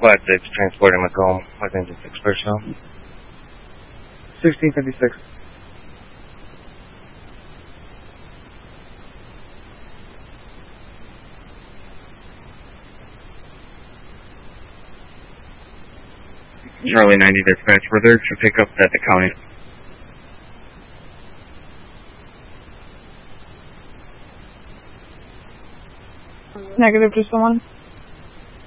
Flat 6, transporting Macomb, within the 6 personnel. 1656. Charlie 90 dispatch, we're there to pick up at the county. Negative, just the one.